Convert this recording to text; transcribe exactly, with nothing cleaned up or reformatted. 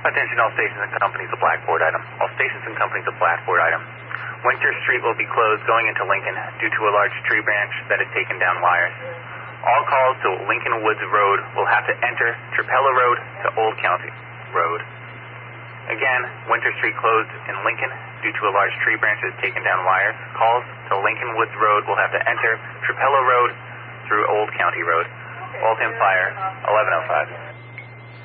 Attention all stations and companies, a blackboard item. All stations and companies, a blackboard item. Winter Street will be closed going into Lincoln due to a large tree branch that has taken down wires. All calls to Lincoln Woods Road will have to enter Trapella Road to Old County Road. Again, Winter Street closed in Lincoln due to a large tree branch that has taken down wires. Calls to Lincoln Woods Road will have to enter Trapella Road through Old County Road. Waltham Fire, eleven oh five.